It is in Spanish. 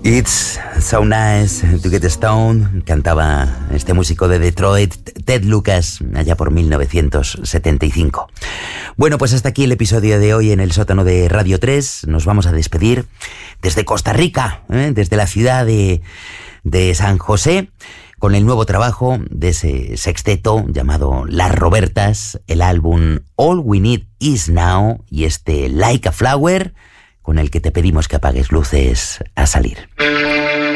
It's so nice to get stoned, cantaba este músico de Detroit, Ted Lucas, allá por 1975. Bueno, pues hasta aquí el episodio de hoy en el sótano de Radio 3. Nos vamos a despedir desde Costa Rica, desde la ciudad de San José, con el nuevo trabajo de ese sexteto llamado Las Robertas, el álbum All We Need Is Now y este Like a Flower, con el que te pedimos que apagues luces a salir.